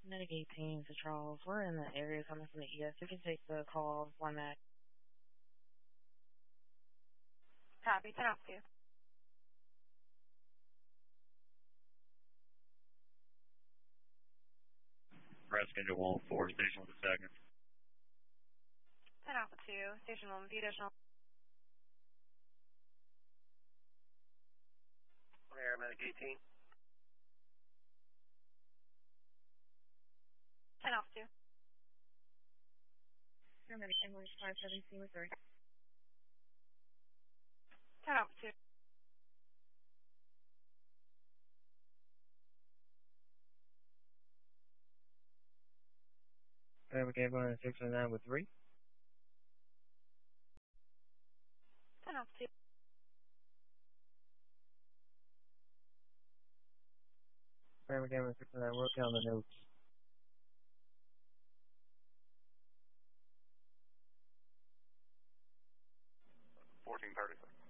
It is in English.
Medic 18 to Charles. We're in the area coming from the ES. We can take the call on that. Copy, 10 off 2. 10 Redskins at 1-4, station with a second. off 2, station 1, the additional. Medic 18. 10 off 2. Paramedic English 517 with 3. 10 off 2. Paramedic Ambulance 609 with 3. 10 off 2. Paramedic Ambulance 609, work on the notes. 1436.